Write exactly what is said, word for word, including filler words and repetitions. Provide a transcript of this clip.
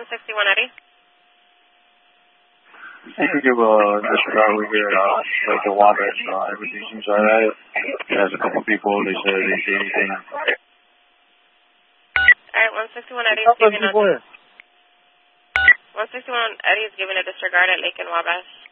one sixty-one Eddie. I can give a disregard over here at uh, like the Wabash. Uh, everything seems alright. There's a couple people, they said they see anything. Alright, one sixty-one Eddie is giving a... one sixty-one Eddie is giving a disregard at Lake and Wabash.